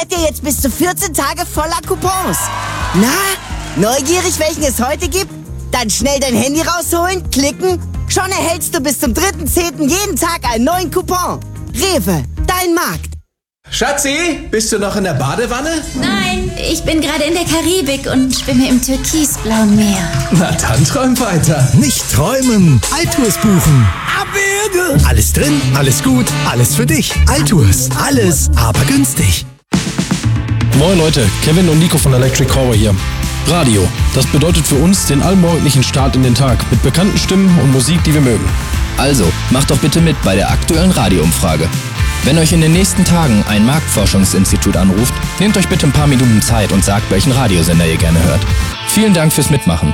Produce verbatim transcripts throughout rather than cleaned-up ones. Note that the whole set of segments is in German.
Seid ihr jetzt bis zu vierzehn Tage voller Coupons? Na, neugierig, welchen es heute gibt? Dann schnell dein Handy rausholen, klicken. Schon erhältst du bis zum dritten zehnten jeden Tag einen neuen Coupon. Rewe, dein Markt. Schatzi, bist du noch in der Badewanne? Nein, ich bin gerade in der Karibik und schwimme im türkisblauen Meer. Na dann träum weiter. Nicht träumen, Altours buchen. Abwürge! Alles drin, alles gut, alles für dich. Altours, alles, aber günstig. Moin Leute, Kevin und Nico von Electric Horror hier. Radio, das bedeutet für uns den allmorgendlichen Start in den Tag mit bekannten Stimmen und Musik, die wir mögen. Also, macht doch bitte mit bei der aktuellen Radioumfrage. Wenn euch in den nächsten Tagen ein Marktforschungsinstitut anruft, nehmt euch bitte ein paar Minuten Zeit und sagt, welchen Radiosender ihr gerne hört. Vielen Dank fürs Mitmachen.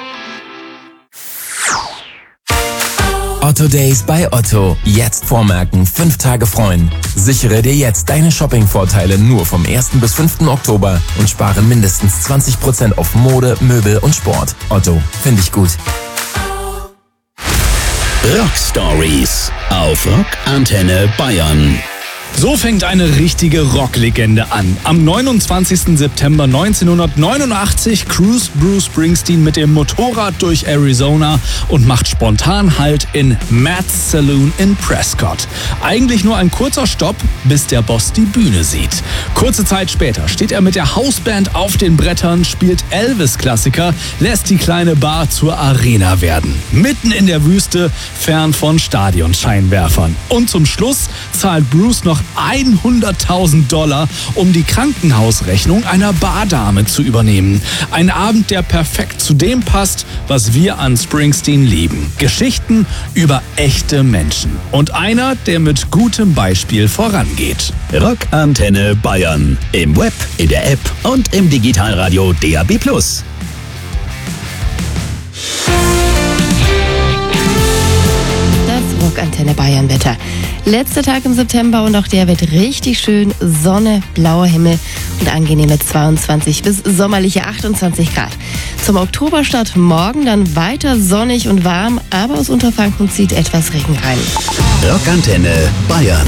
Otto Days bei Otto. Jetzt vormerken, fünf Tage freuen. Sichere dir jetzt deine Shopping-Vorteile nur vom ersten bis fünften Oktober und spare mindestens zwanzig Prozent auf Mode, Möbel und Sport. Otto, finde ich gut. Rock Stories auf Rock Antenne Bayern. So fängt eine richtige Rocklegende an. Am neunundzwanzigsten September neunzehnhundertneunundachtzig cruist Bruce Springsteen mit dem Motorrad durch Arizona und macht spontan Halt in Matt's Saloon in Prescott. Eigentlich nur ein kurzer Stopp, bis der Boss die Bühne sieht. Kurze Zeit später steht er mit der Hausband auf den Brettern, spielt Elvis-Klassiker, lässt die kleine Bar zur Arena werden. Mitten in der Wüste, fern von Stadionscheinwerfern. Und zum Schluss zahlt Bruce noch hunderttausend Dollar, um die Krankenhausrechnung einer Bardame zu übernehmen. Ein Abend, der perfekt zu dem passt, was wir an Springsteen lieben. Geschichten über echte Menschen. Und einer, der mit gutem Beispiel vorangeht. Rock Antenne Bayern. Im Web, in der App und im Digitalradio D A B plus. Antenne Bayern Wetter. Letzter Tag im September und auch der wird richtig schön. Sonne, blauer Himmel und angenehme zweiundzwanzig bis sommerliche achtundzwanzig Grad. Zum Oktoberstart morgen dann weiter sonnig und warm, aber aus Unterfranken zieht etwas Regen rein. Rock Antenne Bayern.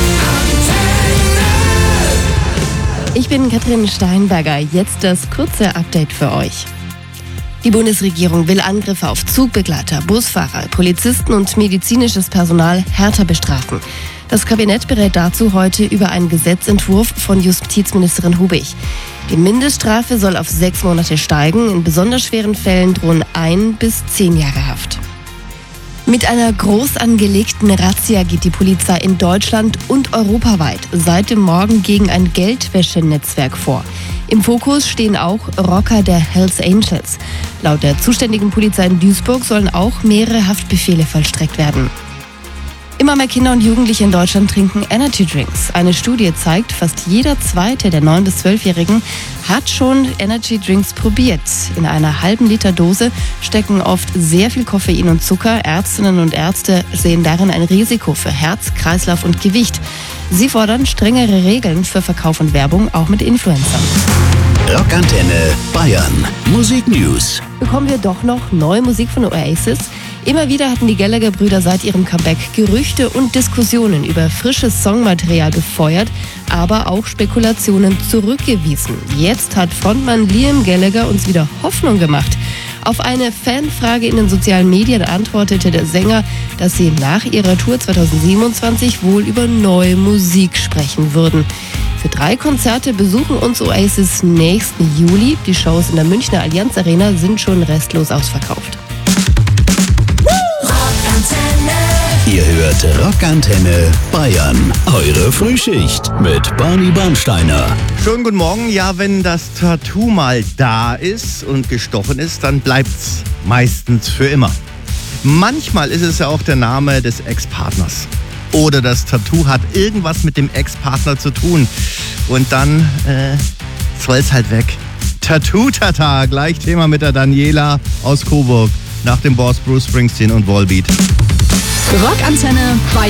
Ich bin Katrin Steinberger. Jetzt das kurze Update für euch. Die Bundesregierung will Angriffe auf Zugbegleiter, Busfahrer, Polizisten und medizinisches Personal härter bestrafen. Das Kabinett berät dazu heute über einen Gesetzentwurf von Justizministerin Hubig. Die Mindeststrafe soll auf sechs Monate steigen. In besonders schweren Fällen drohen ein bis zehn Jahre Haft. Mit einer groß angelegten Razzia geht die Polizei in Deutschland und europaweit seit dem Morgen gegen ein Geldwäschenetzwerk vor. Im Fokus stehen auch Rocker der Hells Angels. Laut der zuständigen Polizei in Duisburg sollen auch mehrere Haftbefehle vollstreckt werden. Immer mehr Kinder und Jugendliche in Deutschland trinken Energy Drinks. Eine Studie zeigt, fast jeder Zweite der neun bis zwölfjährigen hat schon Energy Drinks probiert. In einer halben Liter Dose stecken oft sehr viel Koffein und Zucker. Ärztinnen und Ärzte sehen darin ein Risiko für Herz, Kreislauf und Gewicht. Sie fordern strengere Regeln für Verkauf und Werbung, auch mit Influencern. Rockantenne Bayern. Musik News. Bekommen wir doch noch neue Musik von Oasis? Immer wieder hatten die Gallagher-Brüder seit ihrem Comeback Gerüchte und Diskussionen über frisches Songmaterial befeuert, aber auch Spekulationen zurückgewiesen. Jetzt hat Frontmann Liam Gallagher uns wieder Hoffnung gemacht. Auf eine Fanfrage in den sozialen Medien antwortete der Sänger, dass sie nach ihrer Tour zweitausendsiebenundzwanzig wohl über neue Musik sprechen würden. Für drei Konzerte besuchen uns Oasis nächsten Juli. Die Shows in der Münchner Allianz Arena sind schon restlos ausverkauft. Ihr hört Rockantenne Bayern. Eure Frühschicht mit Barney Bernsteiner. Schönen guten Morgen. Ja, wenn das Tattoo mal da ist und gestochen ist, dann bleibt's meistens für immer. Manchmal ist es ja auch der Name des Ex-Partners. Oder das Tattoo hat irgendwas mit dem Ex-Partner zu tun. Und dann äh, soll's halt weg. Tattoo-Tata, gleich Thema mit der Daniela aus Coburg. Nach dem Boss Bruce Springsteen und Volbeat. Rockantenne Bayern.